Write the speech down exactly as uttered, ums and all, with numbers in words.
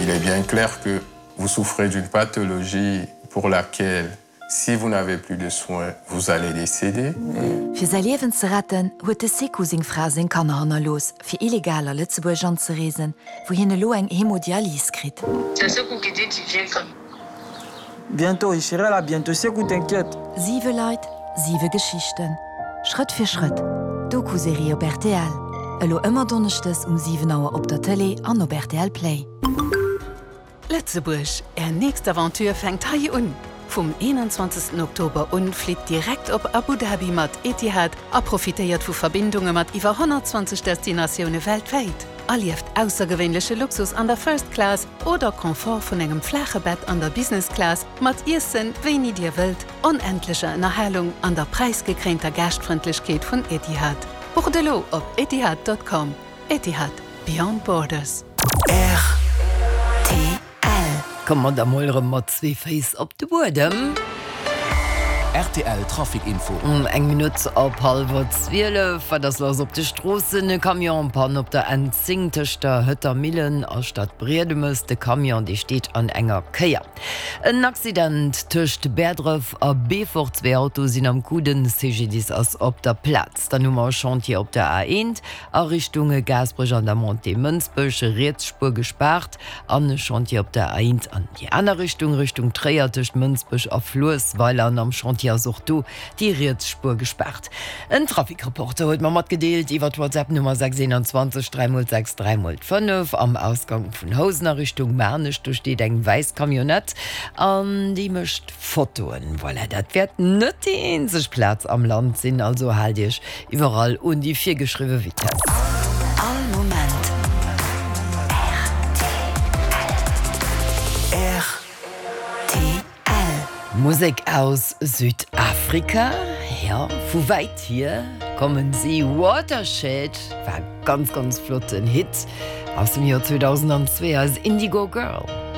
Il est bien clair que vous souffrez d'une pathologie pour laquelle, si vous n'avez plus de soins, vous allez décéder. Für sein Leben zu retten, hat der Sekou seine Frau seine Kanner los, für illegaler Lützeburg anzureisen, wo er lo eine Hämodialyse kriegt. C'est Sekou qui dit tu viens quand? Bientôt, ich serai là, bientôt, Sekou, t'inquiète. Sieben Leute, sieben Geschichten. Schritt für Schritt. Doku-Serie auf R T L. Elo immer donnerstes um sieben Uhr auf der Tele an auf R T L Play. Lützeburg, er nächste Aventur fängt hier an. Vom einundzwanzigsten Oktober und fliegt direkt op Abu Dhabi mat Etihad, a profitiert vu Verbindungen mat iwwer hundertzwanzig Destinationen weltweit. Erlieft außergewöhnliche Luxus an der First Class oder Komfort von engem flache Bett an der Business Class mat Issen, wen dir wilt, unendliche Erhellung an der preisgekränter Gastfreundlichkeit von Etihad. Buchdelo op etihad Punkt com. Etihad Beyond Borders. R T L. Komm man da mal mat zwei Face op de Boden. R T L Trafikinfo. Um eng Minute op halber zwölf, war das los op de Straße, ne Kamionpan op der entzingtechter Hütter Millen aus Stadt Bredemes. De Kamion, die steht an enger Keier. Ein Accident töcht Berdref a Befort zwei Autos sind am Kuden, C G dis as op der Platz. Da Nummer Chantier op der A eins, a Richtung Gasbrüch an der Monte Münzbüsche, Rätspur gespart, an Chantier op der A eins an die andere Richtung, Richtung Träger töcht Münzbüch auf Fluss, weil an am Chantier ja such du die Rätspur gesperrt. Ein Trafikreporter hat man mat gedeelt, iwwer WhatsApp Nummer sechs zwei drei sechs drei fünf am Ausgang von Hausener Richtung Mernisch, du steht eng weiß Kamionett an die mischt Fotoen. Voilà, dat wird net die einzig Platz am Land sinn, also halt ich überall und die vier geschrieben Vitesse. All Moment. R T L. Musik aus Südafrika. Ja, wo weit hier kommen sie. Watershed war ganz, ganz flott ein Hit aus dem Jahr zweitausendzwei als Indigo Girl.